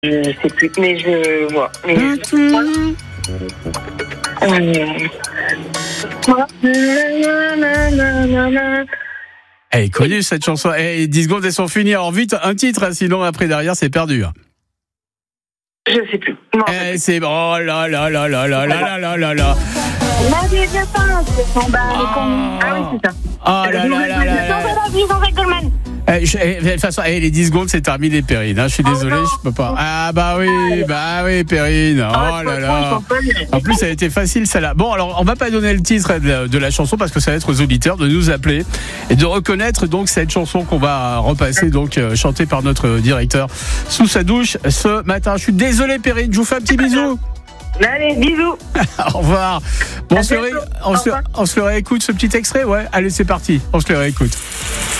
Je sais plus, mais je vois. Mais Elle est connue cette chanson. 10 secondes, elles sont finies. Alors vite, un titre, hein, sinon après derrière, c'est perdu. je sais plus. Non, C'est bon. Oh là là là là là là là là là. la vie de fin, c'est son bar et con. Ah oui, c'est ça. Oh là là là là là. De toute façon, les 10 secondes, c'est terminé, Perrine. Hein, je suis désolé, je peux pas. Ah bah oui, Perrine. Oh là là. En plus, ça a été facile, celle-là. Bon, alors, on va pas donner le titre de la chanson parce que ça va être aux auditeurs de nous appeler et de reconnaître donc cette chanson qu'on va repasser, donc chantée par notre directeur sous sa douche ce matin. Je suis désolé, Perrine. Je vous fais un petit bisou. Allez, bisous. Au revoir. Bon, on se le réécoute, ce petit extrait. Ouais, allez, c'est parti. On se le réécoute.